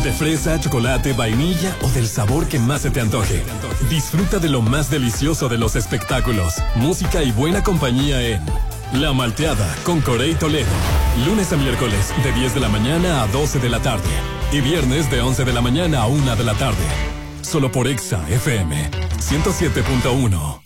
De fresa, chocolate, vainilla o del sabor que más se te antoje. Disfruta de lo más delicioso de los espectáculos, música y buena compañía en La Malteada con Corey Toledo. Lunes a miércoles de 10 de la mañana a 12 de la tarde. Y viernes de 11 de la mañana a 1 de la tarde. Solo por Exa FM 107.1.